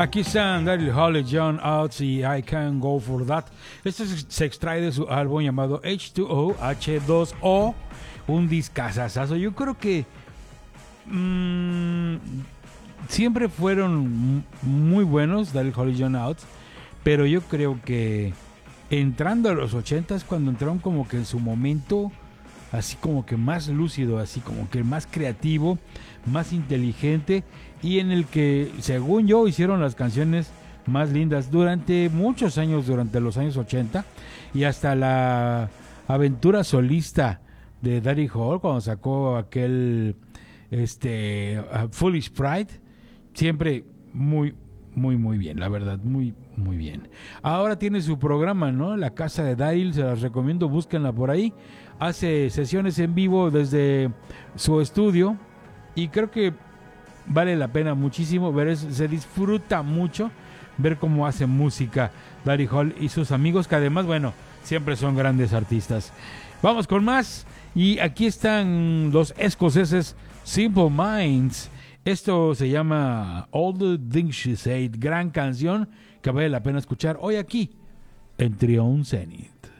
Aquí están Daryl Hall, John Oates y I Can Go For That. Esto se extrae de su álbum llamado H2O, H2O, un discazazazo. Yo creo que siempre fueron muy buenos Daryl Hall y John Oates, pero yo creo que entrando a los 80s, cuando entraron como que en su momento así como que más lúcido, así como que más creativo, más inteligente, y en el que, según yo, hicieron las canciones más lindas durante muchos años, durante los años 80, y hasta la aventura solista de Daryl Hall, cuando sacó aquel Foolish Pride, siempre muy bien, la verdad, muy bien. Ahora tiene su programa, ¿no? La Casa de Daryl, se las recomiendo, búsquenla por ahí. Hace sesiones en vivo desde su estudio y creo que vale la pena muchísimo ver eso. Se disfruta mucho ver cómo hace música Daryl Hall y sus amigos, que además, bueno, siempre son grandes artistas. Vamos con más, y aquí están los escoceses Simple Minds. Esto se llama All the Things She Said, gran canción que vale la pena escuchar hoy aquí en Trion Zenith.